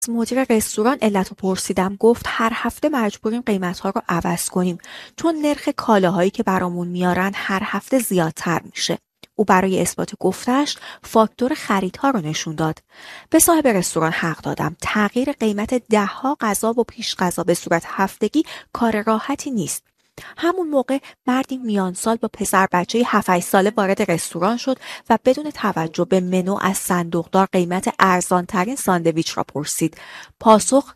از مدیر رستوران علت رو پرسیدم. گفت هر هفته مجبوریم قیمت‌ها رو عوض کنیم چون نرخ کالاهایی که برامون میارن هر هفته زیادتر میشه. او برای اثبات گفته‌اش فاکتور خریدها رو نشون داد. به صاحب رستوران حق دادم. تغییر قیمت ده‌ها غذا و پیش غذا به صورت هفتگی کار راحتی نیست. همون موقع مردی میانسال با پسر بچه 7-8 ساله وارد رستوران شد و بدون توجه به منو از صندوقدار قیمت ارزانترین ساندویچ را پرسید. پاسخ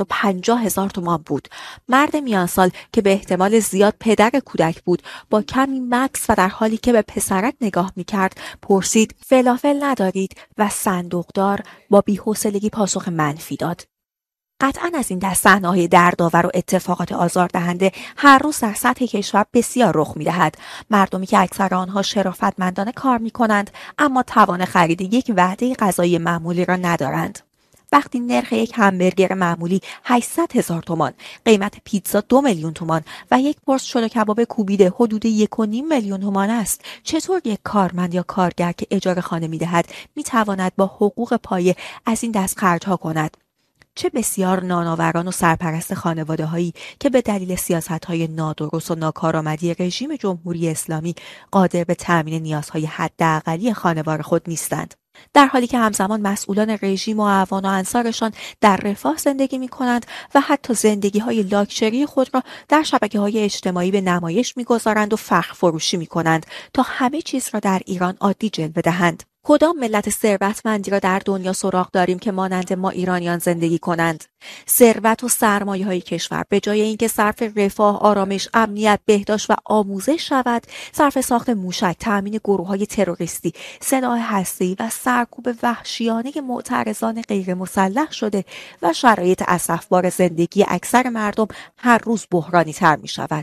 650,000 تومان بود. مرد میانسال که به احتمال زیاد پدر کودک بود با کمی مکث و در حالی که به پسرک نگاه میکرد پرسید فلافل ندارید و صندوقدار با بی‌حوصلگی پاسخ منفی داد. قطعاً از این دست صحنه‌های دردآور و اتفاقات آزاردهنده هر روز در سطح کشور بسیار رخ می‌دهد. مردمی که اکثر آنها شرافتمندانه کار می‌کنند اما توان خرید یک وعده غذایی معمولی را ندارند. وقتی نرخ یک همبرگر معمولی 800,000 تومان، قیمت پیتزا 2 میلیون تومان و یک پرس شل کباب کوبیده حدود 1.5 میلیون تومان است، چطور یک کارمند یا کارگر که اجاره خانه می‌دهد می‌تواند با حقوق پایه از این دست خرج‌ها کند؟ چه بسیار نانآوران و سرپرست خانواده‌هایی که به دلیل سیاست‌های نادرست و ناکارآمدی رژیم جمهوری اسلامی قادر به تأمین نیازهای حداقلی خانوار خود نیستند، در حالی که همزمان مسئولان رژیم و اعوان و انصارشان در رفاه زندگی می‌کنند و حتی زندگی‌های لاکچری خود را در شبکه‌های اجتماعی به نمایش می‌گذارند و فخر فروشی می‌کنند تا همه چیز را در ایران عادی جلوه دهند. کدام ملت ثروتمندی را در دنیا سراغ داریم که مانند ما ایرانیان زندگی کنند؟ ثروت و سرمایه‌های کشور به جای اینکه صرف رفاه، آرامش، امنیت، بهداشت و آموزش شود، صرف ساخت موشک، تأمین گروه‌های تروریستی، سلاح هسته‌ای و سرکوب وحشیانه معترضان غیر مسلح شده و شرایط اسفبار زندگی اکثر مردم هر روز بحرانی تر می‌شود.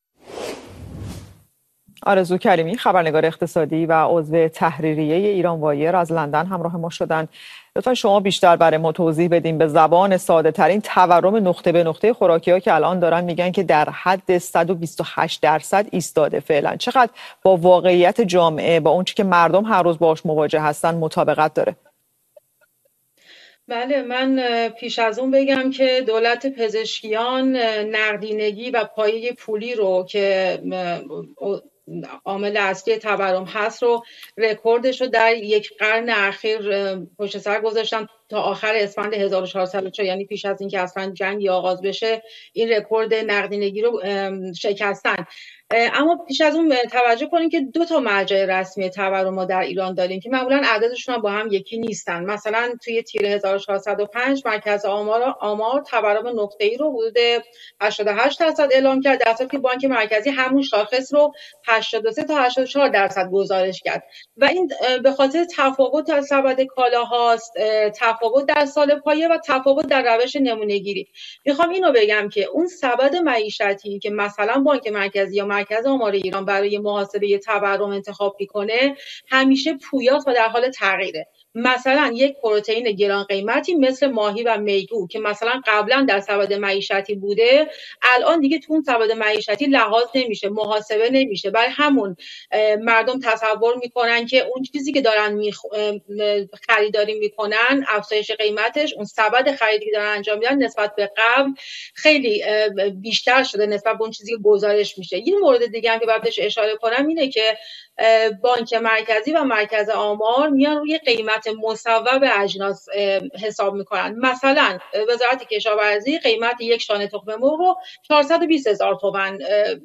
آرزو کریمی، خبرنگار اقتصادی و عضو تحریریه ایران وایر از لندن همراه ما شدن. لطفا شما بیشتر برای ما توضیح بدین به زبان ساده ترین تورم نقطه به نقطه خوراکی‌ها که الان دارن میگن که در حد 128% ایستاده، فعلا چقدر با واقعیت جامعه، با اون چیزی که مردم هر روز باهاش مواجه هستن مطابقت داره؟ بله، من پیش از اون بگم که دولت پزشکیان نقدینگی و پایه پولی رو که عامل اصلی تورم هست رو رکوردش رو در یک قرن اخیر پشت سر گذاشتن تا آخر اسفند 1404، یعنی پیش از اینکه اصلا جنگ آغاز بشه این رکورد نقدینگی رو شکستن. اما پیش از اون توجه کنیم که 2 تا مرجع رسمی تورم ما در ایران داریم که معمولا عددشون هم با هم یکی نیستن. مثلا توی تیر 1405 مرکز آمار تورم نقطه‌ای رو حدود 88% اعلام کرد، در حالی که بانک مرکزی همون شاخص رو 83 تا 84% گزارش کرد و این به خاطر تفاوت در سبد کالاهاست، تفاوت در سال پایه و تفاوت در روش نمونه‌گیری. میخوام اینو بگم که اون سبد معیشتی که مثلا بانک مرکزی یا مرکز آمار ایران برای محاسبه تورم انتخاب میکنه همیشه پویاست و در حال تغییره. مثلا یک پروتئین گران قیمتی مثل ماهی و میگو که مثلا قبلا در سبد معیشتی بوده الان دیگه تو اون سبد معیشتی لحاظ نمیشه، محاسبه نمیشه. برای همون مردم تصور میکنن که اون چیزی که دارن خریداری میکنن، افزایش قیمتش، اون سبد خریدی که دارن انجام میدن نسبت به قبل خیلی بیشتر شده نسبت به اون چیزی که گزارش میشه. یه مورد دیگه هم که باید بهش اشاره کنم اینه که بانک مرکزی و مرکز آمار میان روی قیمت مصوب اجناس حساب میکنن. مثلا وزارت کشاورزی قیمت یک شانه تخم مرغ رو 420,000 تومان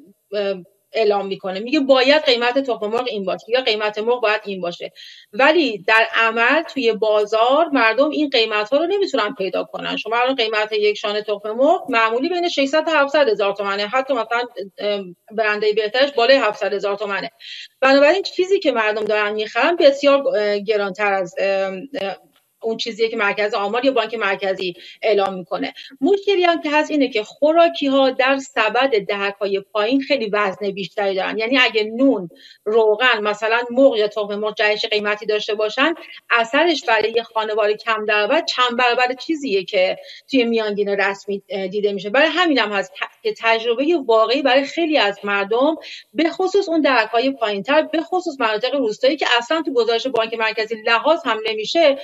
اعلام میکنه، میگه باید قیمت تخم مرغ این باشه یا قیمت مرغ باید این باشه، ولی در عمل توی بازار مردم این قیمت ها رو نمیتونن پیدا کنن. شما الان قیمت یک شانه تخم مرغ معمولی بین 600 تا 700,000 تومانه، حتی مثلا برنده بهترش بالای 700,000 تومانه. بنابراین چیزی که مردم دارن میخرن بسیار گرانتر از اون چیزیه که مرکز آمار یا بانک مرکزی اعلام میکنه. مشکلی هم که هست اینه که خوراکی ها در سبد دهک‌های پایین خیلی وزن بیشتری دارن. یعنی اگه نون، روغن، مثلا مرغ یا تخم مرغ جهش قیمتی داشته باشن، اثرش برای یه خانوار کم درآمد چند برابر چیزیه که توی میانگین رسمی دیده میشه. برای همینم هست که تجربه واقعی برای خیلی از مردم به خصوص اون دهک‌های پایین‌تر، به خصوص مناطق روستایی که اصلا تو گزارش بانک مرکزی لحاظ هم نمیشه، خیلی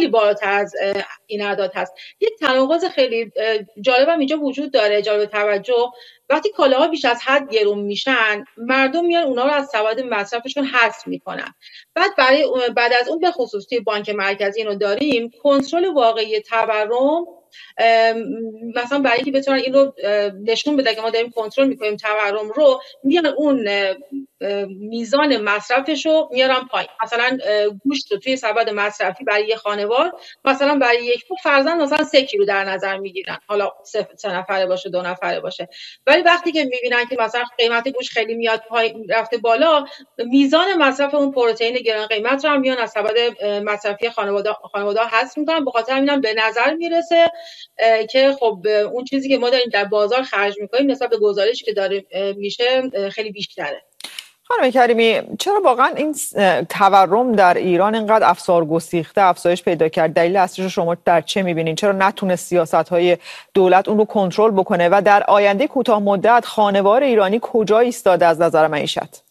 بالاتر از این اعداد هست. یک تناقض خیلی جالبم اینجا وجود داره، جالب توجه. وقتی کالاها بیش از حد گرون میشن، مردم میان اونا رو از سبد مصرفشون حذف میکنن. بعد از اون به خصوص توی بانک مرکزی اینو داریم، کنترل واقعی تورم، مثلا برای اینکه بتونن این رو نشون بده که ما داریم کنترل میکنیم تورم رو، میان اون میزان مصرفش رو میارن پایین. مثلا گوشت رو توی سبد مصرفی برای یه خانوار، مثلا برای یک فرزند مثلا 3 کیلو در نظر میگیرن، حالا 3 نفره باشه 2 نفره باشه. ولی وقتی که میبینن که مثلا قیمت گوشت خیلی میاد پایین رفته بالا، میزان مصرف اون پروتئین گران قیمت رو هم میان از سبد مصرفی خانواده حذف میکنن. به خاطر همین به نظر میرسه که خب اون چیزی که ما داریم در بازار خرج میکنیم نسبت به گزارشی که داره میشه خیلی بیشتره. خانم کریمی، چرا واقعا این تورم در ایران اینقدر افسار گسیخته افزایش پیدا کرد؟ دلیل اصلیش رو شما در چه میبینین؟ چرا نتونه سیاست‌های دولت اون رو کنترل بکنه و در آینده کوتاه مدت خانوار ایرانی کجا ایستاده از نظر معیشت؟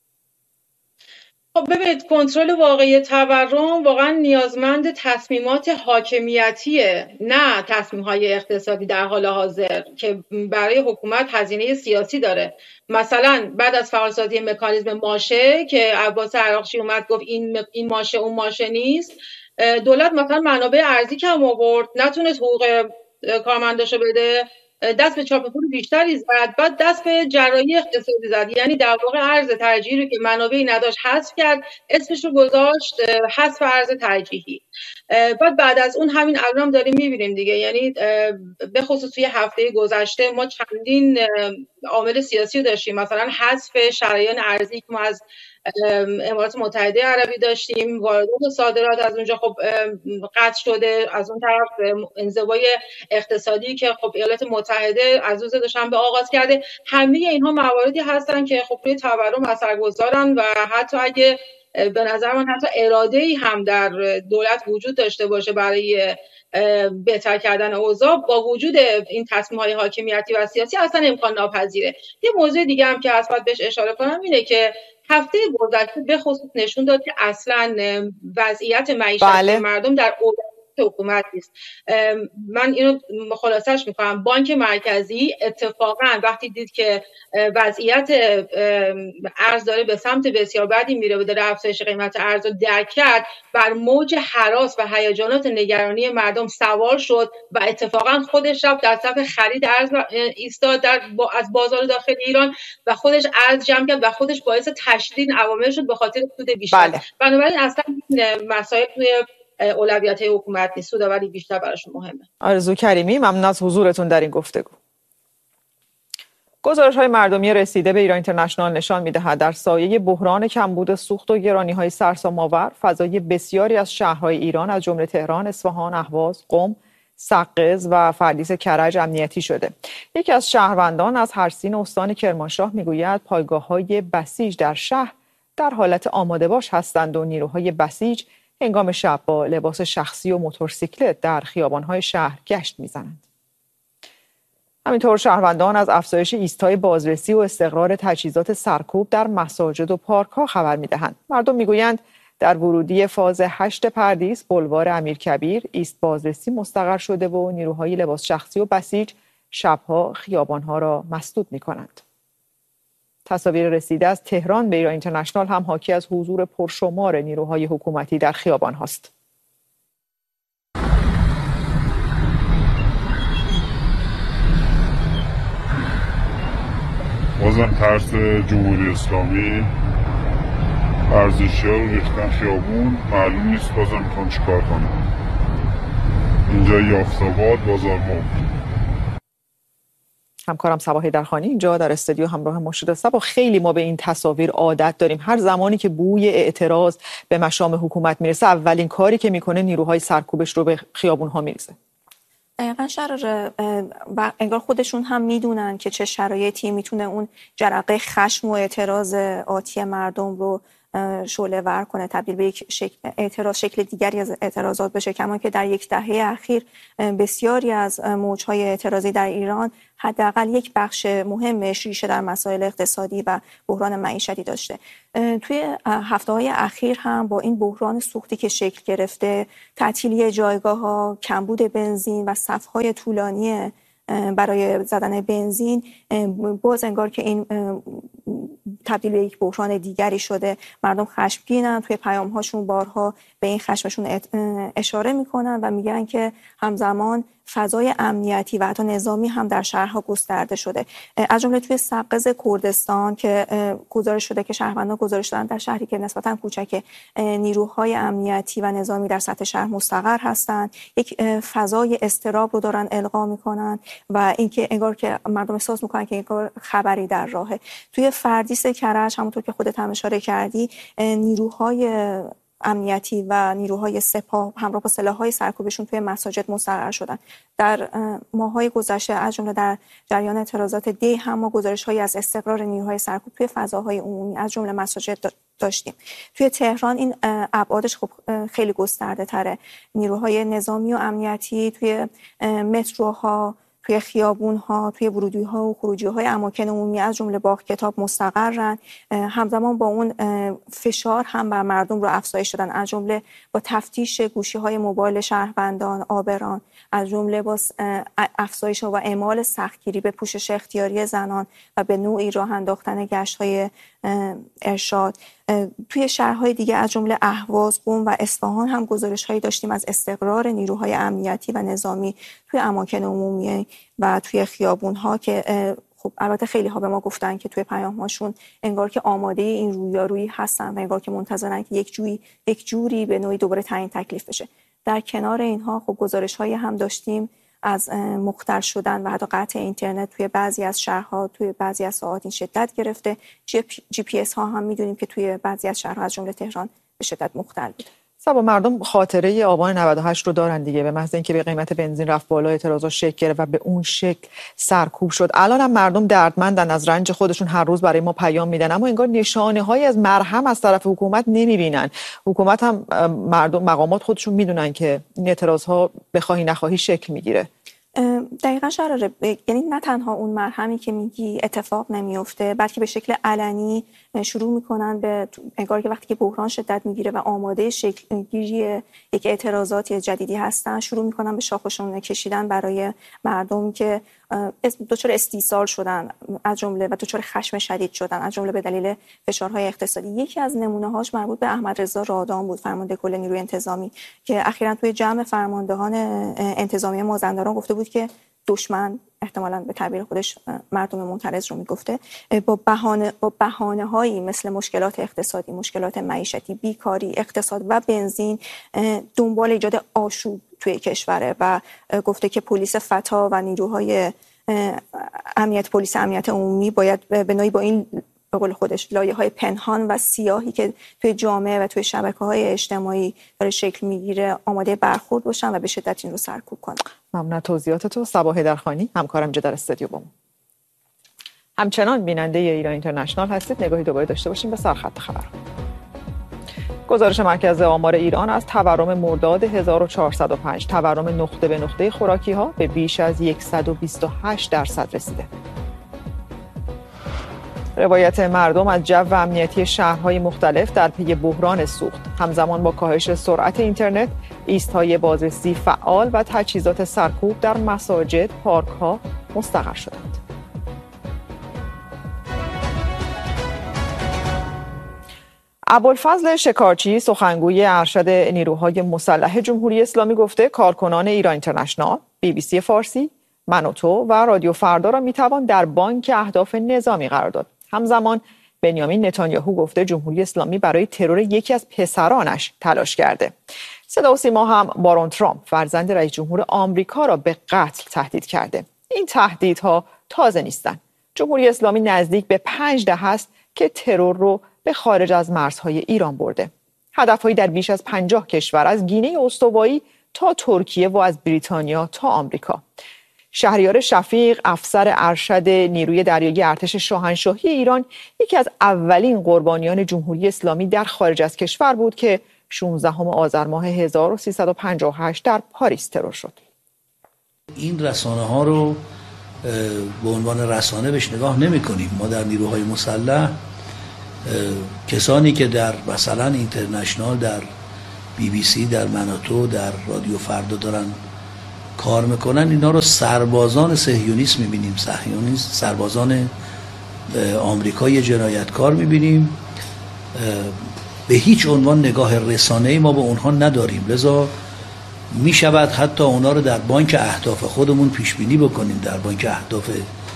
خب ببینید، کنترل واقعی تورم واقعا نیازمند تصمیمات حاکمیتیه، نه تصمیم‌های اقتصادی در حال حاضر که برای حکومت هزینه سیاسی داره. مثلا بعد از فعالسازی مکانیزم ماشه که عباس عراقچی اومد گفت این ماشه اون ماشه نیست، دولت مثلا منابع ارزی کم آورد، نتونست حقوق کارمنداشو بده، دست به چاپ پول بیشتری زد، بعد دست به جراحی اقتصادی زد. یعنی در واقع ارز ترجیحی رو که منابعی نداشت حذف کرد، اسمش رو گذاشت حذف ارز ترجیحی. بعد از اون همین الان داریم میبینیم دیگه. یعنی به خصوص توی هفته گذشته ما چندین عامل سیاسی رو داشتیم، مثلا حذف شریان ارزی که ما از امارات متحده عربی داشتیم، واردات و صادرات از اونجا خب قطع شده، از اون طرف انزوای اقتصادی که خب ایالات متحده از روز دوشنبه آغاز کرده. همه اینها مواردی هستن که خب روی تورم اثرگذارن و حتی اگه به نظر من حتی اراده‌ای هم در دولت وجود داشته باشه برای بهتر کردن اوضاع، با وجود این تصمیم‌های حاکمیتی و سیاسی اصلا امکان ناپذیره. یه موضوع دیگه هم که اصلا بهش اشاره کنم اینه که هفته گذشته به خصوص نشون داد که اصلا وضعیت معیشتی مردم در اولویت حکومت نیست. من اینو خلاصش میکنم، بانک مرکزی اتفاقا وقتی دید که وضعیت ارز داره به سمت بسیار بدی میره و داره افزایش قیمت ارز رو درک کرد، بر موج هراس و هیجانات نگرانی مردم سوار شد و اتفاقا خودش رفت در صف خرید ارز ایستاد از بازار داخل ایران و خودش ارز جمع کرد و خودش باعث تشدید عوامل شد به خاطر سود بیشتر. بنابراین اصلا این مسائل توی اولویت حکومت نیست، سودآوری بیشتر براشون مهمه. آرزو کریمی، ممنون از حضورتون در این گفتگو. گزارش‌های مردمی رسیده به ایران اینترنشنال نشان می‌دهد در سایه بحران کمبود سوخت و گرانی‌های سرسام‌آور، فضای بسیاری از شهرهای ایران از جمله تهران، اصفهان، اهواز، قم، سقز و فردیس کرج امنیتی شده. یکی از شهروندان از هرسین استان کرمانشاه میگوید پایگاه‌های بسیج در شهر در حالت آماده باش هستند و نیروهای بسیج هنگام شب با لباس شخصی و موتورسیکلت در خیابان‌های شهر گشت می‌زنند. همینطور شهروندان از افزایش ایستای بازرسی و استقرار تجهیزات سرکوب در مساجد و پارک‌ها خبر می‌دهند. مردم می‌گویند در ورودی فاز 8 پردیس، بلوار امیرکبیر، ایست بازرسی مستقر شده و نیروهای لباس شخصی و بسیج شب‌ها خیابان‌ها را مسدود می‌کنند. تصاویر رسیده از تهران به ایران اینترنشنال هم حاکی از حضور پرشمار نیروهای حکومتی در خیابان‌هاست. بازم ترس جمهوری اسلامی، ارزشی‌ها رو ریختن خیابون، معلوم نیست بازم میخوان چیکار کنن. اینجا یافت‌آباد، بازار نو. همکارم صبا حیدرخانی اینجا در استودیو همراه مرشد صبا. خیلی ما به این تصاویر عادت داریم. هر زمانی که بوی اعتراض به مشام حکومت میرسه، اولین کاری که میکنه نیروهای سرکوبش رو به خیابون‌ها میریزه. دقیقاً شراره، انگار خودشون هم میدونن که چه شرایطی میتونه اون جرقه خشم و اعتراض آتی مردم رو شعله ور کنه، تبدیل به یک شکل دیگری از اعتراضات بشه. کما که در یک دهه اخیر بسیاری از موج‌های اعتراضی در ایران حداقل یک بخش مهمش ریشه در مسائل اقتصادی و بحران معیشتی داشته. توی هفته‌های اخیر هم با این بحران سوختی که شکل گرفته، تعطیلی جایگاه‌ها، کمبود بنزین و صف‌های طولانی برای زدن بنزین، باز انگار که این تبدیل به یک بحران دیگری شده. مردم خشمگینن، توی پیام‌هاشون بارها به این خشمشون اشاره میکنن و میگن که همزمان فضای امنیتی و حتی نظامی هم در شهرها گسترده شده. از جمله توی سقز کردستان که گزارش شده که شهروندان گزارش دادن در شهری که نسبتاً کوچک نیروهای امنیتی و نظامی در سطح شهر مستقر هستند، یک فضای اضطراب رو دارن القا میکنن و اینکه انگار که مردم احساس میکنن که انگار خبری در راهه. توی فردیس کرج همونطور که خودت هم اشاره کردی، نیروهای امنیتی و نیروهای سپاه همراه با سلاح‌های سرکوبشون توی مساجد مستقر شدن. در ماه‌های گذشته از جمله در جریان اعتراضات دی هم ما گزارش‌هایی از استقرار نیروهای سرکوب توی فضاهای عمومی از جمله مساجد داشتیم. توی تهران این ابعادش خب خیلی گسترده تره. نیروهای نظامی و امنیتی توی متروها، توی خیابون‌ها، توی ورودی‌ها و خروجی‌های اماکن عمومی از جمله باغ کتاب مستقرن. همزمان با اون فشار هم بر مردم رو افزایش دادن، از جمله با تفتیش گوشی‌های موبایل شهروندان، آبران، از جمله با افزایش و اعمال سختگیری به پوشش اختیاری زنان و به نوعی راه انداختن گشت‌های ارشاد. توی شهرهای دیگه از جمله اهواز، قم و اصفهان هم گزارش‌هایی داشتیم از استقرار نیروهای امنیتی و نظامی توی اماکن عمومی و توی خیابون‌ها که خب البته خیلی ها به ما گفتن که توی پیام‌هاشون انگار که آماده این رویارویی هستن و انگار که منتظرن که یک جوری به نوعی دوباره تعیین تکلیف بشه. در کنار اینها خب گزارش‌هایی هم داشتیم از مختل شدن و حتی قطع اینترنت توی بعضی از شهرها توی بعضی از ساعات این شدت گرفته. جی پی اس ها هم میدونیم که توی بعضی از شهرها از جمله تهران به شدت مختل بود. صبا مردم خاطره آبان 98 رو دارن دیگه، به محض اینکه به قیمت بنزین رفت بالا اعتراضات شکل گرفت و به اون شکل سرکوب شد. الان هم مردم دردمندن، از رنج خودشون هر روز برای ما پیام میدن، اما انگار نشانه‌هایی از مرهم از طرف حکومت نمیبینن. حکومت هم مردم مقامات خودشون میدونن که این اعتراضها بخواهی نخواهی شکل میگیره. دقیقاً شراره، یعنی نه تنها اون مرهمی که میگی اتفاق نمیفته، بلکه به شکل علنی شروع میکنن به انگار که وقتی که بحران شدت میگیره و آماده شکل گیری یک اعتراضاتی جدیدی هستن، شروع میکنن به شاخ و شونه کشیدن برای مردم که دچار استیصال شدن از جمله و دچار خشم شدید شدن از جمله به دلیل فشارهای اقتصادی. یکی از نمونه‌هاش مربوط به احمد رضا رادان بود، فرمانده کل نیروی انتظامی، که اخیراً توی جمع فرماندهان انتظامی مازندران گفته بود که دشمن، احتمالاً به تعبیر خودش مردم معترض رو میگفته، با بهانه‌هایی مثل مشکلات اقتصادی، مشکلات معیشتی، بیکاری، اقتصاد و بنزین دنبال ایجاد آشوب توی کشوره و گفته که پلیس فتا و نیروهای پلیس امنیت عمومی باید به نوعی با این به قول خودش لایه‌های پنهان و سیاهی که توی جامعه و توی شبکه‌های اجتماعی داره شکل میگیره آماده برخورد باشن و به شدت این رو سرکوب کنن. ممنون توضیحات تو. صبا حیدرخانی همکارم اینجا در استودیو با ما. همچنان بیننده ایران اینترنشنال هستید. نگاهی دوباره داشته باشیم به سرخط خبر. گزارش مرکز آمار ایران از تورم مرداد 1405 تورم نقطه به نقطه خوراکی‌ها به بیش از 128% رسیده. روایت مردم از جو امنیتی شهرهای مختلف در پی بحران سوخت همزمان با کاهش سرعت اینترنت، ایست‌های بازرسی فعال و تجهیزات سرکوب در مساجد، پارک‌ها مستقر شدند. ابوالفضل شکارچی سخنگوی ارشد نیروهای مسلح جمهوری اسلامی گفته کارکنان ایران اینترنشنال، BBC فارسی، من و تو و رادیو فردا را میتوان در بانک اهداف نظامی قرار داد. همزمان بنیامین نتانیاهو گفته جمهوری اسلامی برای ترور یکی از پسرانش تلاش کرده. صدا و سیما هم بارون ترامپ فرزند رئیس جمهور آمریکا را به قتل تهدید کرده. این تهدیدها تازه نیستند. جمهوری اسلامی نزدیک به 5 دهه است که ترور رو به خارج از مرزهای ایران برده. هدفهایی در بیش از 50 کشور از گینه استوایی تا ترکیه و از بریتانیا تا آمریکا. شهریار شفیق، افسر ارشد نیروی دریایی ارتش شاهنشاهی ایران، یکی از اولین قربانیان جمهوری اسلامی در خارج از کشور بود که 16 آذر ماه 1358 در پاریس ترور شد. این رسانه ها رو به عنوان رسانه بهش نگاه نمی کنیم. ما در نیروهای مسلح کسانی که در مثلا اینترنشنال، در BBC، در مناتو، در رادیو فردا دارن کار میکنن، اینا رو سربازان صهیونیست میبینیم، سربازان آمریکایی جنایتکار میبینیم. به هیچ عنوان نگاه رسانه‌ای ما به اونها نداریم، لذا میشود حتی اونا رو در بانک اهداف خودمون پیش بینی بکنیم، در بانک اهداف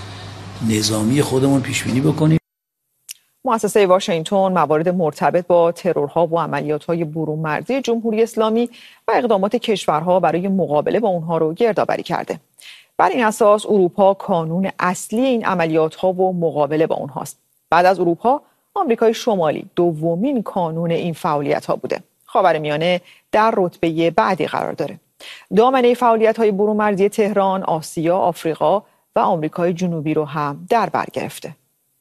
نظامی خودمون پیش بینی بکنیم. مؤسسه واشنگتن موارد مرتبط با ترورها و عملیات‌های برون مرزی جمهوری اسلامی و اقدامات کشورها برای مقابله با اونها رو گردآوری کرده. بر این اساس اروپا کانون اصلی این عملیات‌ها و مقابله با اونهاست. بعد از اروپا، آمریکای شمالی دومین کانون این فعالیت‌ها بوده. خاورمیانه در رتبه بعدی قرار داره. دامنه فعالیت‌های برون مرزی تهران، آسیا، آفریقا و آمریکای جنوبی رو هم در بر گرفته.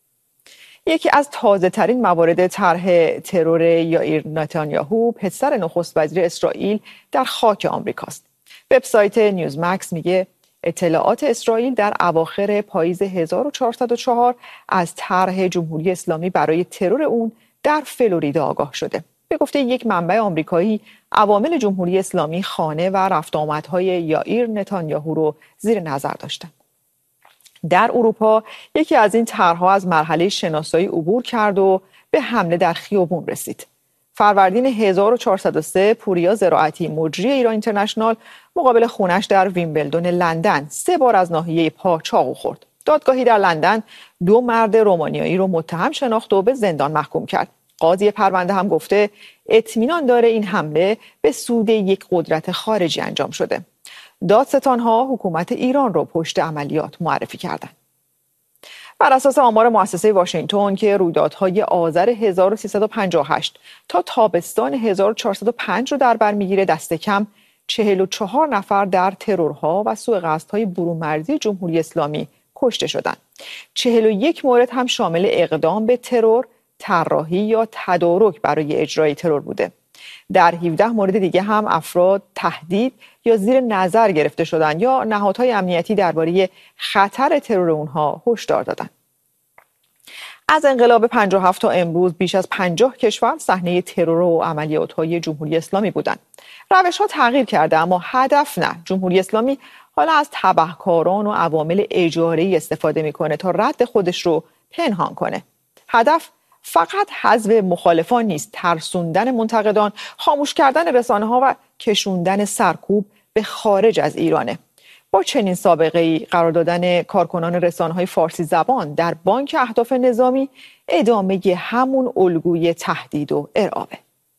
یکی از تازه‌ترین موارد طرح ترور یائیر نتانیاهو، پسر نخست وزیر اسرائیل، در خاک آمریکاست. وبسایت نیوزمکس میگه اطلاعات اسرائیل در اواخر پاییز 1404 از طرح جمهوری اسلامی برای ترور اون در فلوریدا آگاه شده. به گفته یک منبع آمریکایی، عوامل جمهوری اسلامی خانه و رفت آمدهای یائیر نتانیاهو رو زیر نظر داشتند. در اروپا یکی از این طرح‌ها از مرحله شناسایی عبور کرد و به حمله در خیابون رسید. فروردین 1403 پوریا زراعتی، مجری ایران اینترنشنال، مقابل خونش در ویمبلدون لندن 3 بار از ناحیه پا چاقو خورد. دادگاهی در لندن 2 مرد رومانیایی رو متهم شناخت و به زندان محکوم کرد. قاضی پرونده هم گفته اطمینان داره این حمله به سود یک قدرت خارجی انجام شده. دادستان‌ها حکومت ایران رو پشت عملیات معرفی کردند. بر اساس آمار مؤسسه واشنگتن که رویدادهای آذر 1358 تا تابستان 1405 رو در بر میگیره، دست کم 44 نفر در ترورها و سوء قصدهای برون مرزی جمهوری اسلامی کشته شدند. 41 مورد هم شامل اقدام به ترور، طراحی یا تدارک برای اجرای ترور بوده. در 17 مورد دیگه هم افراد تهدید یا زیر نظر گرفته شدند یا نهادهای امنیتی درباره خطر ترور اونها هشدار دادند. از انقلاب 57 تا امروز بیش از 50 کشور صحنه ترور و عملیات‌های جمهوری اسلامی بودند. روش‌ها تغییر کرده اما هدف نه. جمهوری اسلامی حالا از تبهکاران و عوامل اجاره‌ای استفاده می‌کنه تا رد خودش رو پنهان کنه. هدف فقط حذف مخالفان نیست، ترسوندن منتقدان، خاموش کردن رسانه‌ها و کشوندن سرکوب به خارج از ایرانه. با چنین سابقه‌ای قرار دادن کارکنان رسانه‌های فارسی زبان در بانک اهداف نظامی ادامه همون الگوی تهدید و ارعابه.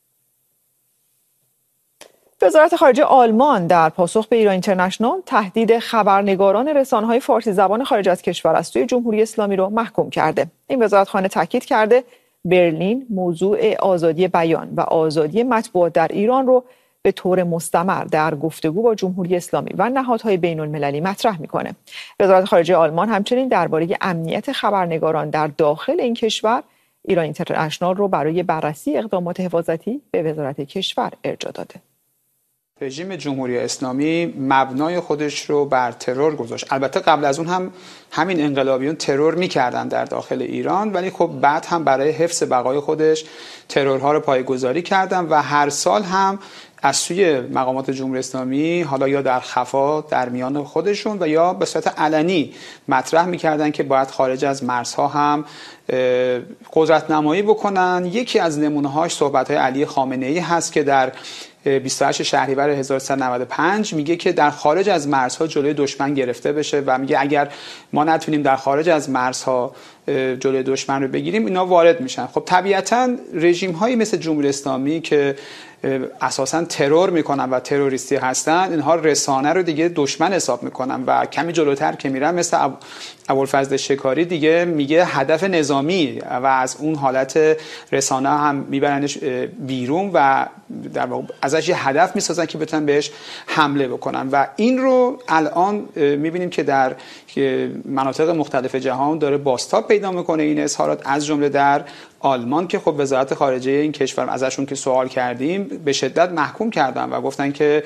وزارت خارجه آلمان در پاسخ به ایران اینترنشنال تهدید خبرنگاران رسانه‌های فارسی زبان خارج از کشور از سوی جمهوری اسلامی رو محکوم کرده. این وزارتخانه تاکید کرده برلین موضوع آزادی بیان و آزادی مطبوعات در ایران رو به طور مستمر در گفتگو با جمهوری اسلامی و نهادهای بین‌المللی مطرح میکنه. وزارت خارجه آلمان همچنین درباره امنیت خبرنگاران در داخل این کشور ایران اینترنشنال رو برای بررسی اقدامات حفاظتی به وزارت کشور ارجاع داده. رژیم جمهوری اسلامی مبنای خودش رو بر ترور گذاشت. البته قبل از اون هم همین انقلابیون ترور میکردن در داخل ایران، ولی خب بعد هم برای حفظ بقای خودش ترورها رو پایه‌گذاری کردن و هر سال هم از سوی مقامات جمهوری اسلامی حالا یا در خفا در میان خودشون و یا به صورت علنی مطرح میکردن که باید خارج از مرزها هم قدرت نمایی بکنن. یکی از نمونه‌هاش صحبت‌های علی خامنه‌ای هست که در 28 شهریور 1395 میگه که در خارج از مرزها جلوی دشمن گرفته بشه و میگه اگر ما نتونیم در خارج از مرزها جلوی دشمن رو بگیریم اینا وارد میشن. خب طبیعتاً رژیم‌هایی مثل جمهوری اسلامی که اساساً ترور میکنن و تروریستی هستن، اینها رسانه رو دیگه دشمن حساب میکنن و کمی جلوتر که میرن مثل ابوالفضل شکاری دیگه میگه هدف نظامی و از اون حالت رسانه هم میبرنش بیرون و در واقع ازش یه هدف میسازن که بتونن بهش حمله بکنن و این رو الان میبینیم که در مناطق مختلف جهان داره بازتاب پیدا میکنه این اظهارات، از جمله در آلمان که خب وزارت خارجه این کشور ازشون که سوال کردیم به شدت محکوم کردن و گفتن که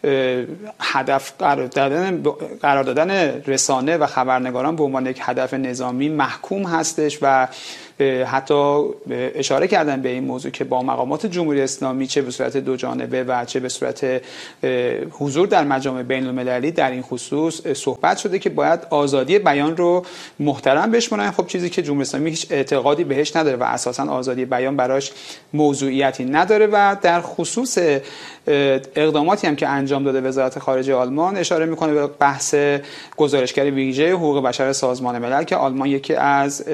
هدف قرار دادن رسانه و خبرنگاران به عنوان یک هدف نظامی محکوم هستش و حتی اشاره کردن به این موضوع که با مقامات جمهوری اسلامی چه به صورت دو جانبه و چه به صورت حضور در مجامع بین المللی در این خصوص صحبت شده که باید آزادی بیان رو محترم بشمارن. خب چیزی که جمهوری اسلامی هیچ اعتقادی بهش نداره و اساساً آزادی بیان براش موضوعیتی نداره و در خصوص اقداماتی هم که انجام داده وزارت خارجه آلمان اشاره میکنه به بحث گزارشگر ویژه حقوق بشر سازمان ملل که آلمان یکی از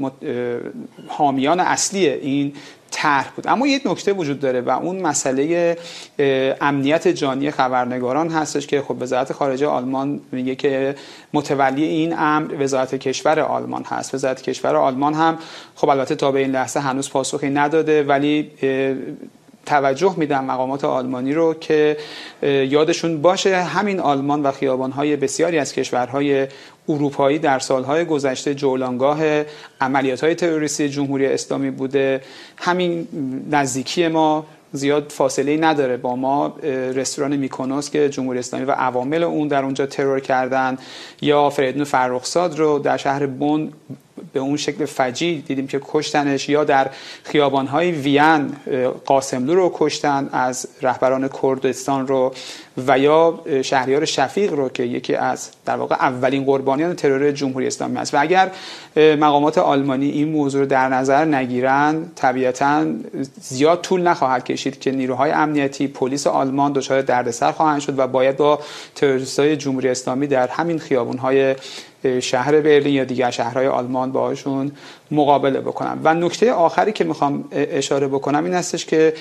حامیان اصلی این طرح بود. اما یک نکته وجود داره و اون مسئله امنیت جانی خبرنگاران هستش که خب وزارت خارجه آلمان میگه که متولی این امر وزارت کشور آلمان هست. وزارت کشور آلمان هم خب البته تا به این لحظه هنوز پاسخی نداده ولی توجه میدم مقامات آلمانی رو که یادشون باشه همین آلمان و خیابان‌های بسیاری از کشورهای اروپایی در سالهای گذشته جولانگاه عملیات‌های تروریستی جمهوری اسلامی بوده. همین نزدیکی ما زیاد فاصله نداره با ما رستوران میکونوس که جمهوری اسلامی و عوامل اون در اونجا ترور کردن یا فریدون فرخزاد رو در شهر بن به اون شکل فجیع دیدیم که کشتنش، یا در خیابان‌های وین قاسملو رو کشتن از رهبران کردستان رو و یا شهریار شفیق رو که یکی از در واقع اولین قربانیان ترور جمهوری اسلامی است. و اگر مقامات آلمانی این موضوع رو در نظر نگیرن طبیعتاً زیاد طول نخواهد کشید که نیروهای امنیتی پلیس آلمان دچار دردسر خواهند شد و باید با تروریست‌های جمهوری اسلامی در همین خیابان‌های شهر برلین یا دیگر شهرهای آلمان باهاشون مقابله بکنم. و نکته آخری که میخوام اشاره بکنم این هستش که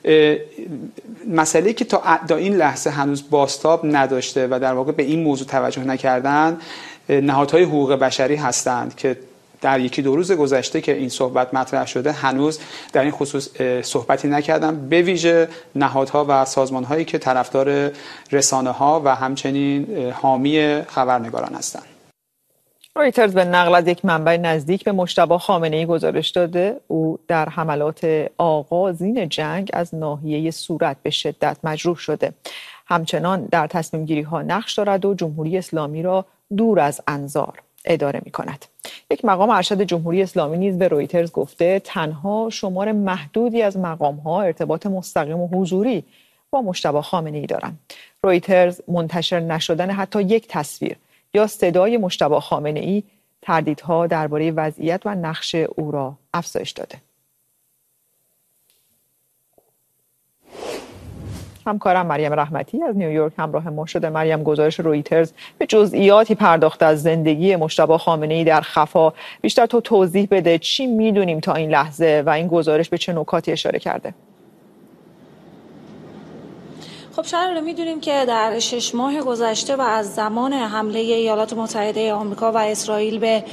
مسئله که تا این لحظه هنوز بازتاب نداشته و در واقع به این موضوع توجه نکردن نهادهای حقوق بشری هستند که در یکی دو روز گذشته که این صحبت مطرح شده هنوز در این خصوص صحبتی نکردم، به ویژه نهادها و سازمانهایی که طرفدار رسانه‌ها و همچنین حامی خبرنگاران هستند. رویترز به نقل از یک منبع نزدیک به مجتبی خامنه‌ای گزارش داده او در حملات آغازین جنگ از ناحیه صورت به شدت مجروح شده. همچنان در تصمیم گیری ها نقش دارد و جمهوری اسلامی را دور از انظار اداره می کند. یک مقام ارشد جمهوری اسلامی نیز به رویترز گفته تنها شمار محدودی از مقام ها ارتباط مستقیم و حضوری با مجتبی خامنه‌ای دارند. رویترز منتشر نشدن حتی یک تصویر یا صدای مجتبی خامنه‌ای تردیدها درباره وضعیت و نقش او را افزایش داده. همکارم مریم رحمتی از نیویورک همراه ما شده. مریم، گزارش رویترز به جزئیاتی پرداخته از زندگی مجتبی خامنه‌ای در خفا. بیشتر تو توضیح بده چی میدونیم تا این لحظه و این گزارش به چه نکاتی اشاره کرده؟ خب شهر رو میدونیم که در 6 ماه گذشته و از زمان حمله ایالات متحده آمریکا و اسرائیل به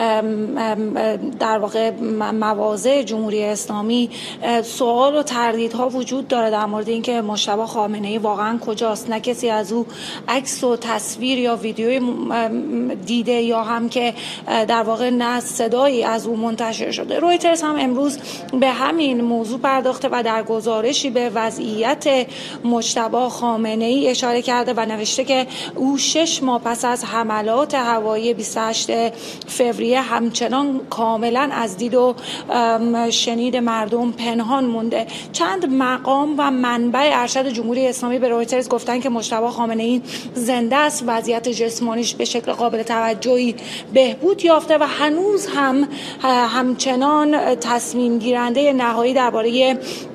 در واقع مواضع جمهوری اسلامی سوال و تردیدها وجود داره در مورد اینکه مجتبی خامنه‌ای واقعا کجاست. نه کسی از او عکس و تصویر یا ویدیوی دیده یا هم که در واقع نه صدایی از او منتشر شده. رویترز هم امروز به همین موضوع پرداخته و در گزارشی به وضعیت مجتبی خامنه‌ای اشاره کرده و نوشته که او 6 ماه پس از حملات هوایی 28 فوریه همچنان کاملا از دید و شنید مردم پنهان مونده. چند مقام و منبع ارشد جمهوری اسلامی به رویترز گفتن که مجتبی خامنه‌ای زنده است، وضعیت جسمانیش به شکل قابل توجهی بهبود یافته و هنوز هم همچنان تصمیم گیرنده نهایی درباره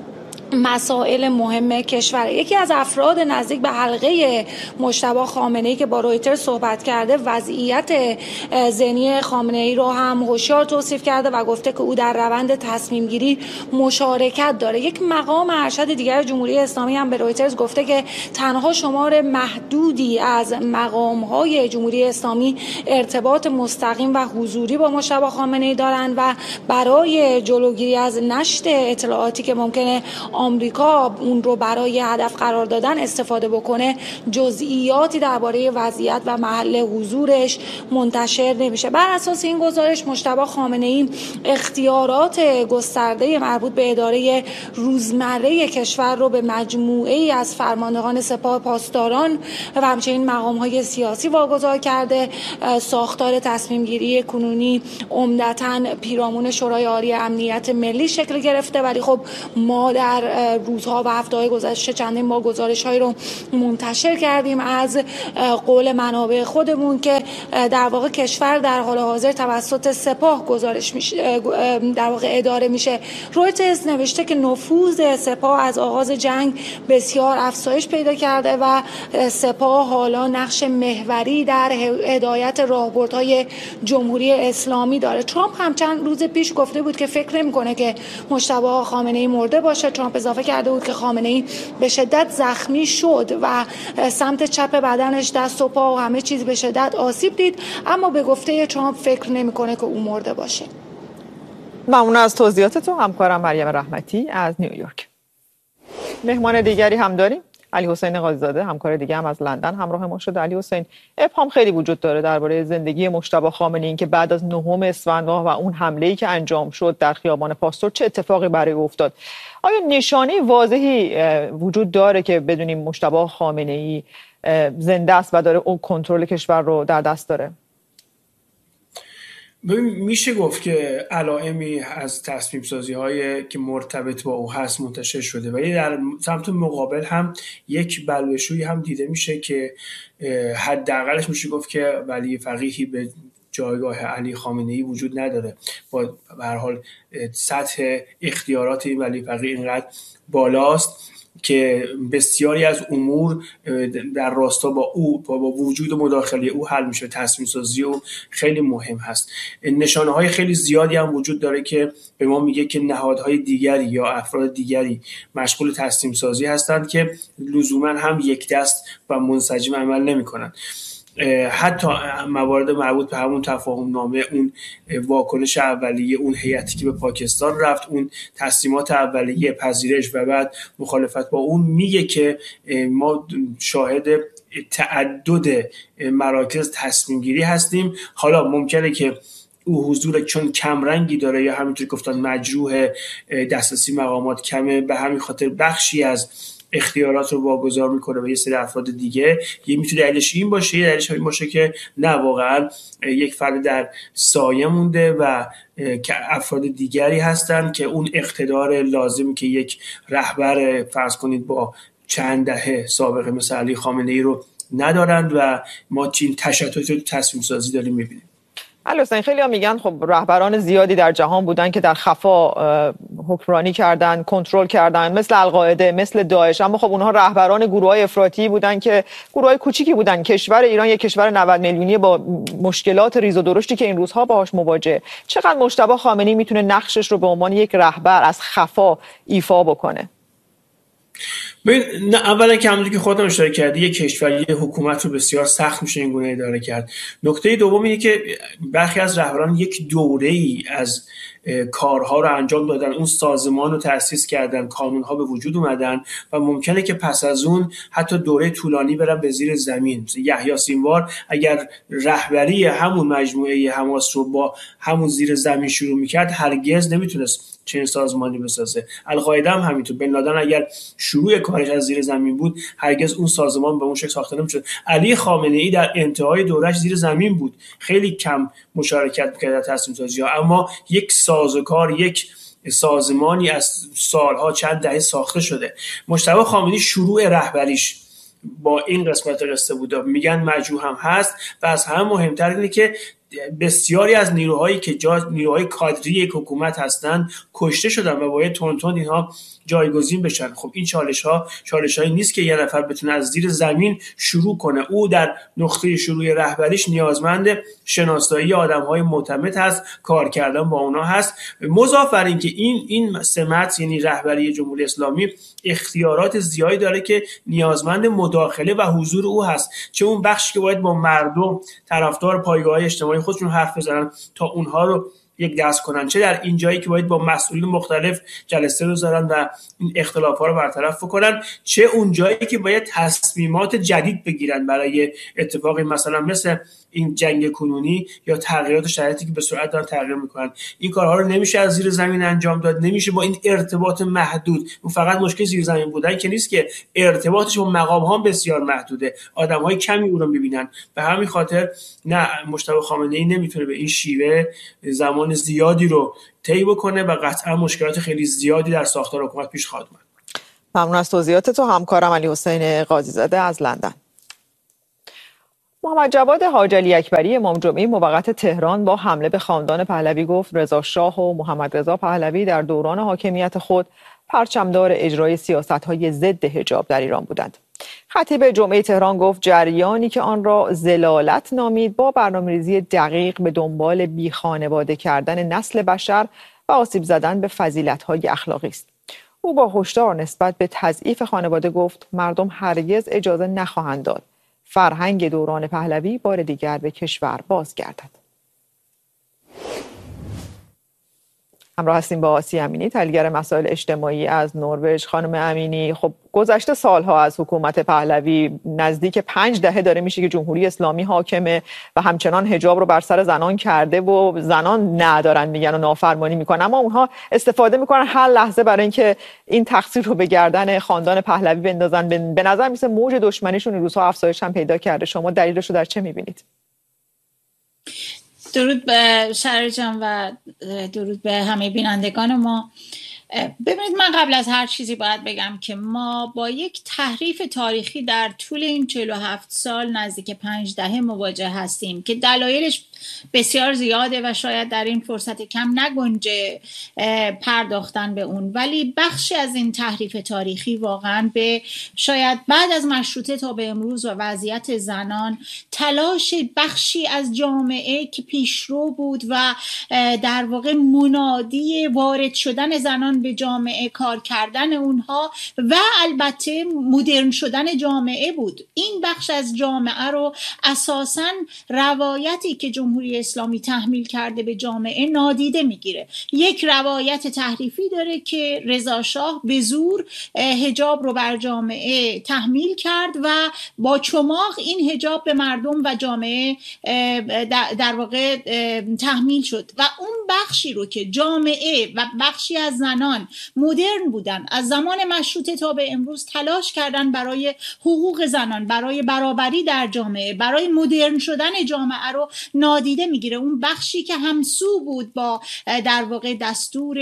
مسائل مهم کشور. یکی از افراد نزدیک به حلقه مجتبی خامنه‌ای که با رویترز صحبت کرده وضعیت ذهنی خامنه‌ای رو هم هوشیار توصیف کرده و گفته که او در روند تصمیم گیری مشارکت داره. یک مقام ارشد دیگر جمهوری اسلامی هم به رویترز گفته که تنها شمار محدودی از مقام‌های جمهوری اسلامی ارتباط مستقیم و حضوری با مجتبی خامنه‌ای دارند و برای جلوگیری از نشر اطلاعاتی که ممکنه آمریکا اون رو برای هدف قرار دادن استفاده بکنه جزئیاتی درباره وضعیت و محل حضورش منتشر نمیشه. بر اساس این گزارش مجتبی خامنه‌ای اختیارات گسترده مربوط به اداره روزمره کشور رو به مجموعه‌ای از فرماندهان سپاه پاسداران و همچنین مقام‌های سیاسی واگذار کرده. ساختار تصمیم گیری کنونی عمدتاً پیرامون شورای عالی امنیت ملی شکل گرفته، ولی خب ما در روزها و هفته‌های گذشته چندین بار گزارش‌هایی رو منتشر کردیم از قول منابع خودمون که در واقع کشور در حال حاضر توسط سپاه گزارش میشه، در واقع اداره میشه. رویترز نوشته که نفوذ سپاه از آغاز جنگ بسیار افزایش پیدا کرده و سپاه حالا نقش محوری در هدایت راهبردهای جمهوری اسلامی داره. ترامپ هم چند روز پیش گفته بود که فکر نمی‌کنه که مجتبی خامنه‌ای مرده باشه. ترامپ اضافه کرده بود که خامنه‌ای به شدت زخمی شد و سمت چپ بدنش، دست و پا و همه چیز به شدت آسیب دید، اما به گفته ترامپ فکر نمی‌کنه که او مرده باشه. ممنون از توضیحاتتون همکارم مریم رحمتی از نیویورک. مهمان دیگری هم داریم، علی حسین قاضی‌زاده، همکار دیگه هم از لندن همراه ما شده. علی حسین، ابهام خیلی وجود داره درباره زندگی مجتبی خامنه‌ای که بعد از 9 اسفند و اون حمله‌ای که انجام شد در خیابان پاستور چه اتفاقی برای او افتاد. آیا نشانه واضحی وجود داره که بدونیم مجتبی خامنه‌ای زنده است و داره اون کنترل کشور رو در دست داره؟ میشه گفت که علائمی از تصمیم سازی هایی که مرتبط با او هست منتشر شده، ولی در سمت مقابل هم یک بلوشویی هم دیده میشه که حداقلش میشه گفت که ولی فقیهی به جایگاه علی خامنه‌ای وجود نداره. با به هر حال سطح اختیارات این ولی فقیه اینقدر بالاست که بسیاری از امور در راستا با او با وجود مداخله او حل میشه. تصمیم سازی او خیلی مهم هست. نشانه های خیلی زیادی هم وجود داره که به ما میگه که نهادهای دیگری یا افراد دیگری مشغول تصمیم سازی هستند که لزوما هم یک دست و منسجم عمل نمیکنن. حتی موارد مربوط به همون تفاهم نامه، اون واکنش اولیه اون هیئتی که به پاکستان رفت، اون تصمیمات اولیه پذیرش و بعد مخالفت با اون، میگه که ما شاهد تعدد مراکز تصمیم گیری هستیم. حالا ممکنه که او حضور چون کمرنگی داره یا همینطور گفتن مجروح دسترسی مقامات کمه، به همین خاطر بخشی از اختیارات رو واگذار میکنه به یه سری افراد دیگه. یه میتونه دلیلش این باشه، یه دلیلش این باشه که نه واقعا یک فرد در سایه مونده و که افراد دیگری هستن که اون اقتدار لازمی که یک رهبر فرض کنید با چند دهه سابقه مثل علی خامنه‌ای رو ندارند و ما چین تشتت رو تصمیم سازی داریم میبینیم. علی حسین، خیلی ها میگن خب رهبران زیادی در جهان بودن که در خفا حکمرانی کردن، کنترل کردن، مثل القاعده، مثل داعش، اما خب اونها رهبران گروه‌های افراطی بودن که گروه‌های کوچیکی بودن. کشور ایران یک کشور 90 میلیونی با مشکلات ریز و درشتی که این روزها باهاش مواجهه. چقدر مجتبی خامنه‌ای میتونه نقشش رو به عنوان یک رهبر از خفا ایفا بکنه؟ اولا که همونطور که خودم اشاره کردی، یک کشور یک حکومت رو بسیار سخت میشه این گونه اداره کرد. نکته دوم اینه که برخی از رهبران یک دوره‌ای از کارها رو انجام دادن، اون سازمان رو تأسیس کردن، قانونها به وجود اومدن و ممکنه که پس از اون حتی دوره طولانی برن به زیر زمین. یحیی سینوار اگر رهبری همون مجموعه حماس رو با همون زیر زمین شروع میکرد هرگز نمیتونست چنین سازمانی بسازه. القاعده هم همینطور. بن لادن اگر شروع کارش از زیر زمین بود هرگز اون سازمان به اون شکل ساخته نمیشد. علی خامنه‌ای در انتهای دورش زیر زمین بود، خیلی کم مشارکت می‌کرد در تصمیم سازی‌ها، اما یک سازوکار، یک سازمانی از سالها چند دهه ساخته شده. مجتبی خامنه‌ای شروع رهبریش با این قسمت قصه بود. میگن مجروح هم هست و از همه مهمتر اینه که بسیاری از نیروهایی که نیروهای کادری یک حکومت هستند کشته شدن و باید تون اینها جایگزین بشن. خب این چالش‌هایی نیست که یه نفر بتونه از زیر زمین شروع کنه. او در نقطه شروع رهبریش نیازمند شناسایی آدم‌های معتمد هست، کار کردن با اونها هست. مضاف بر این که این سمت یعنی رهبری جمهوری اسلامی اختیارات زیادی داره که نیازمند مداخله و حضور او هست، چه اون بخشی که باید با مردم طرفدار پایگاه‌های اجتماعی خودشون حرف بزنن تا اونها رو یک دست کنن، چه در این جایی که باید با مسئولین مختلف جلسه بذارن و این اختلاف‌ها رو برطرف بکنن، چه اون جایی که باید تصمیمات جدید بگیرن برای اتفاقی مثلا مثل این جنگ کنونی یا تغییرات شرایطی که به سرعت دارن تغییر میکنن. این کارها رو نمیشه از زیر زمین انجام داد، نمیشه با این ارتباط محدود. اون فقط مشکل زیر زمین بودن که نیست، که ارتباطش با مقام ها بسیار محدوده، آدم‌های کمی او رو میبینن. به همین خاطر نه، مجتبی خامنه‌ای نمیتونه به این شیوه زمان زیادی رو طی بکنه و قطعا مشکلات خیلی زیادی در ساختار حکومت پیش خواهد اومد. ممنون از توضیحات تو همکارم علی حسین قاضی زاده از لندن. محمد جواد حاج علی اکبری امام جمعه موقت تهران با حمله به خاندان پهلوی گفت رضا شاه و محمد رضا پهلوی در دوران حاکمیت خود پرچمدار اجرای سیاست‌های ضد حجاب در ایران بودند. خطیب جمعه تهران گفت جریانی که آن را ضلالت نامید با برنامه‌ریزی دقیق به دنبال بیخانواده کردن نسل بشر و آسیب زدن به فضیلت‌های اخلاقی است. او با هشدار نسبت به تضعیف خانواده گفت مردم هرگز اجازه نخواهند داد فرهنگ دوران پهلوی بار دیگر به کشور بازگردد. همراه هستیم با آسیه امینی، تحلیلگر مسائل اجتماعی از نروژ. خانم امینی، خب گذشته سالها از حکومت پهلوی، نزدیک 5 دهه داره میشه که جمهوری اسلامی حاکمه و همچنان حجاب رو بر سر زنان کرده و زنان ندارن میگن و نافرمانی میکنن، اما اونها استفاده میکنن هر لحظه برای اینکه این تقصیر رو به گردن خاندان پهلوی بندازن. به نظر میسه موج دشمنیشون این روزها افزایش هم پیدا کرده. شما دلیلش رو در چه میبینید؟ درود به شرر جان و درود به همه بینندگان ما. ببینید، من قبل از هر چیزی باید بگم که ما با یک تحریف تاریخی در طول این 47 سال نزدیک 5 دهه مواجه هستیم که دلایلش بسیار زیاده و شاید در این فرصت کم نگنجه پرداختن به اون، ولی بخشی از این تحریف تاریخی واقعا به شاید بعد از مشروطه تا به امروز و وضعیت زنان، تلاش بخشی از جامعه که پیشرو بود و در واقع منادی وارد شدن زنان به جامعه، کار کردن اونها و البته مدرن شدن جامعه بود. این بخش از جامعه رو اساساً روایتی که جمهوری اسلامی تحمیل کرده به جامعه نادیده میگیره. یک روایت تحریفی داره که رضا شاه به زور حجاب رو بر جامعه تحمیل کرد و با چماق این حجاب به مردم و جامعه در واقع تحمیل شد و اون بخشی رو که جامعه و بخشی از زنان مدرن بودن، از زمان مشروطه تا به امروز تلاش کردن برای حقوق زنان، برای برابری در جامعه، برای مدرن شدن جامعه رو نادیده میگیره. اون بخشی که همسو بود با در واقع دستور،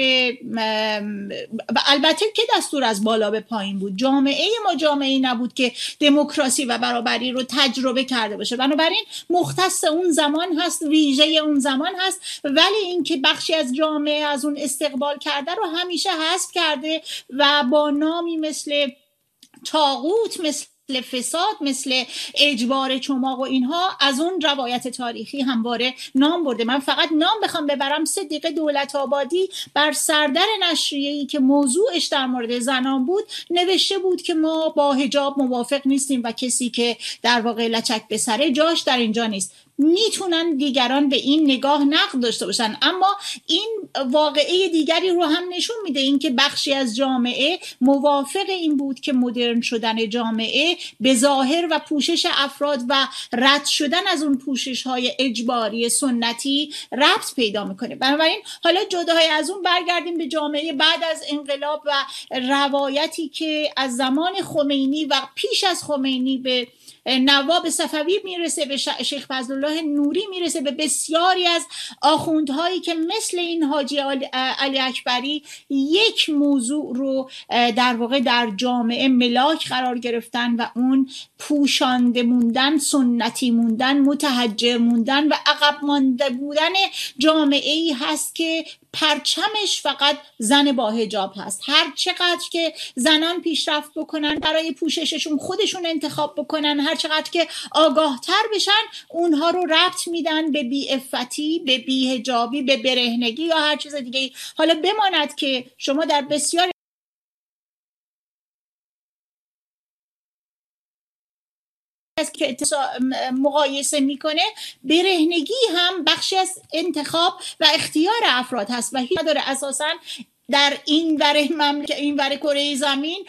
البته که دستور از بالا به پایین بود، جامعه ما جامعه نبود که دموکراسی و برابری رو تجربه کرده باشه، بنابراین مختص اون زمان هست، ویژه اون زمان هست، ولی اینکه بخشی از جامعه از اون استقبال کرده رو همیشه حذف کرده و با نامی مثل طاغوت، مثل فساد، مثل اجبار چماق و اینها از اون روایت تاریخی همواره نام برده. من فقط نام بخوام ببرم، صدیقه دولت‌آبادی بر سردر نشریه‌ای که موضوعش در مورد زنان بود نوشته بود که ما با حجاب موافق نیستیم و کسی که در واقع لچک به سره جاش در اینجا نیست. میتونن دیگران به این نگاه نقد داشته باشن، اما این واقعه دیگری رو هم نشون میده، این که بخشی از جامعه موافق این بود که مدرن شدن جامعه به ظاهر و پوشش افراد و رد شدن از اون پوشش های اجباری سنتی ربط پیدا میکنه. بنابراین حالا جدای از اون برگردیم به جامعه بعد از انقلاب و روایتی که از زمان خمینی و پیش از خمینی به نواب صفوی میرسه، به شیخ فضلالله نوری میرسه، به بسیاری از آخوندهایی که مثل این حاجی علی اکبری یک موضوع رو در واقع در جامعه ملاک قرار گرفتن و اون پوشانده موندن، سنتی موندن، متحجر موندن و عقب مانده بودن جامعه ای هست که پرچمش فقط زن با حجاب هست. هر چقدر که زنان پیشرفت بکنن برای پوشششون خودشون انتخاب بکنن، هر چقدر که آگاهتر بشن، اونها رو ربط میدن به بی‌عفتی، به بی‌حجابی، به برهنگی یا هر چیز دیگه. حالا بماند که شما در بسیاری که مقایسه میکنه، برهنگی هم بخشی از انتخاب و اختیار افراد هست و هیچ نداره اساساً در این ور کره زمین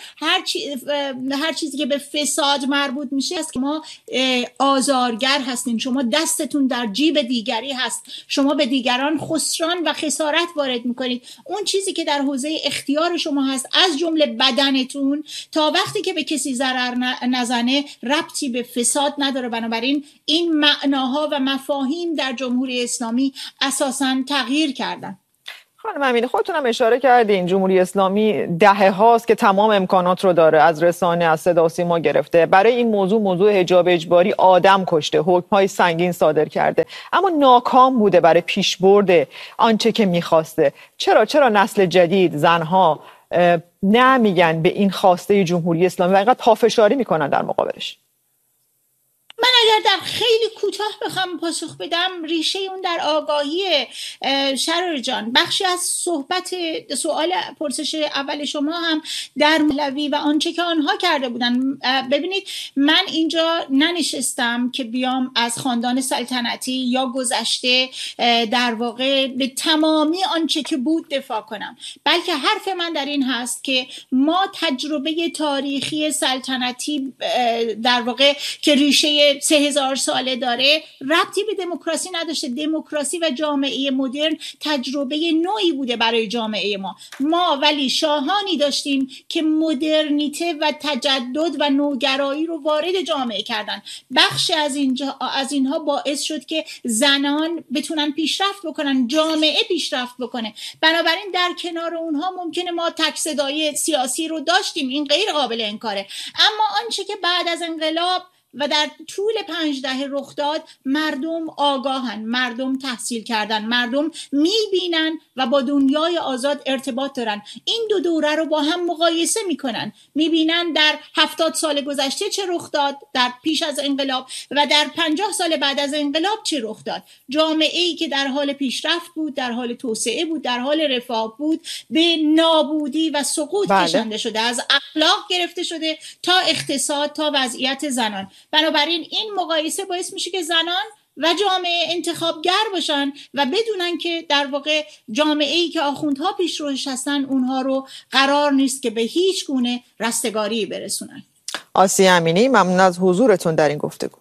هر چیزی که به فساد مربوط میشه است که ما آزارگر هستیم، شما دستتون در جیب دیگری هست، شما به دیگران خسران و خسارت وارد میکنید. اون چیزی که در حوزه اختیار شما هست از جمله بدنتون تا وقتی که به کسی ضرر نزنه ربطی به فساد نداره. بنابراین این معناها و مفاهیم در جمهوری اسلامی اساساً تغییر کردن. خانم امینی، خودتون هم اشاره کردین جمهوری اسلامی دهه هاست که تمام امکانات رو داره، از رسانه، از صدا و سیما گرفته، برای این موضوع حجاب اجباری آدم کشته، حکم‌های سنگین صادر کرده، اما ناکام بوده برای پیشبرد آنچه که می‌خواسته. چرا نسل جدید، زنها نمیگن به این خواسته جمهوری اسلامی و اینقدر پافشاری میکنن در مقابلش؟ من اگر در خیلی کوتاه بخوام پاسخ بدم، ریشه اون در آگاهی شرار جان. بخشی از سوال پرسش اول شما هم در مولوی و آنچه که آنها کرده بودن. ببینید، من اینجا ننشستم که بیام از خاندان سلطنتی یا گذشته در واقع به تمامی آنچه که بود دفاع کنم، بلکه حرف من در این هست که ما تجربه تاریخی سلطنتی در واقع که ریشه 3000 ساله داره ربطی به دموکراسی نداشته. دموکراسی و جامعه مدرن تجربه نوعی بوده برای جامعه ما ولی شاهانی داشتیم که مدرنیته و تجدد و نوگرایی رو وارد جامعه کردن. بخش از اینها باعث شد که زنان بتونن پیشرفت بکنن، جامعه پیشرفت بکنه. بنابراین در کنار اونها ممکنه ما تک صدایی سیاسی رو داشتیم، این غیر قابل انکاره، اما آنچه که بعد از انقلاب و در طول 5 دهه رخ داد، مردم آگاهن، مردم تحصیل کردن، مردم میبینن و با دنیای آزاد ارتباط دارن. این دو دوره رو با هم مقایسه میکنن، میبینن در 70 سال گذشته چه رخ داد در پیش از انقلاب و در 50 سال بعد از انقلاب چه رخ داد. جامعه‌ای که در حال پیشرفت بود، در حال توسعه بود، در حال رفاه بود، به نابودی و سقوط کشانده شده، از اخلاق گرفته شده تا اقتصاد تا وضعیت زنان. بنابراین این مقایسه باعث میشه که زنان و جامعه انتخابگر باشن و بدونن که در واقع جامعه‌ای که آخوندها پیشروش هستن اونها رو قرار نیست که به هیچ گونه رستگاری برسونن. آسیه امینی، ممنون از حضورتون در این گفتگو.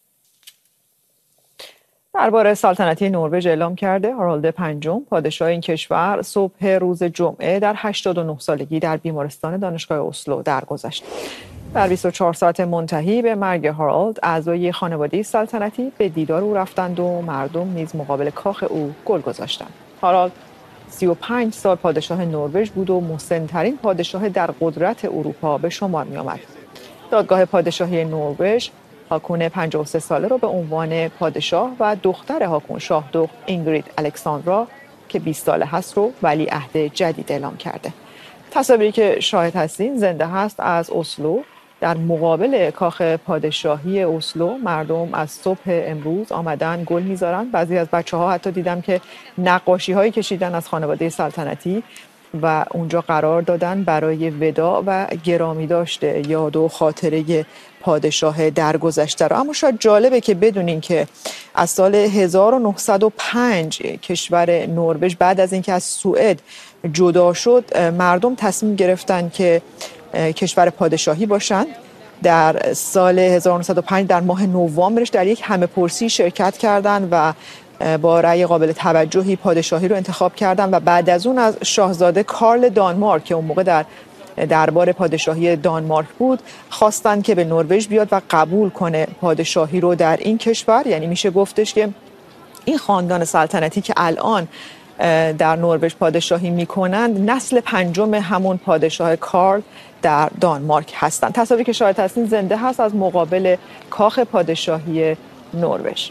درباره سلطنتی نروژ اعلام کرده هارالد پنجم، پادشاه این کشور، صبح روز جمعه در 89 سالگی در بیمارستان دانشگاه اسلو درگذشت. در 24 ساعت منتهی به مرگ هارالد، اعضای خانواده سلطنتی به دیدار او رفتند و مردم نیز مقابل کاخ او گل گذاشتند. هارالد 35 سال پادشاه نروژ بود و مسن‌ترین پادشاه در قدرت اروپا به شمار می آمد. دادگاه پادشاهی نروژ هاکون 53 ساله را به عنوان پادشاه و دختر هاکون، شاهدخت اینگرید الکساندرا که 20 ساله هست رو ولیعهد جدید اعلام کرده. تصاویری که شاهد هستین زنده هست از اسلو. در مقابل کاخ پادشاهی اسلو مردم از صبح امروز آمدن گل میذارن. بعضی از بچه‌ها حتی دیدم که نقاشی‌هایی کشیدن از خانواده سلطنتی و اونجا قرار دادن برای وداع و گرامی داشته یاد و خاطره پادشاه درگذشته رو. اما شاید جالبه که بدونین که از سال 1905 کشور نروژ بعد از اینکه از سوئد جدا شد، مردم تصمیم گرفتن که کشور پادشاهی باشند. در سال 1905 در ماه نوامبرش در یک همه‌پرسی شرکت کردند و با رأی قابل توجهی پادشاهی رو انتخاب کردن و بعد از اون از شاهزاده کارل دانمارک که اون موقع در دربار پادشاهی دانمارک بود، خواستند که به نروژ بیاد و قبول کنه پادشاهی رو در این کشور. یعنی میشه گفتش که این خاندان سلطنتی که الان در نروژ پادشاهی میکنند نسل پنجم همون پادشاه کارل در دانمارک هستند. تصاویری که شاهد هستین زنده هست از مقابل کاخ پادشاهی نروژ.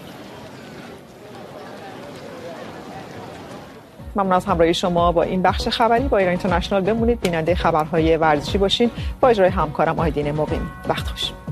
ممنون از همراهی شما با این بخش خبری با ایران اینترنشنال. بمونید بیننده خبرهای ورزشی باشین با اجرای همکارم آیدین مقیمی. وقت خوش.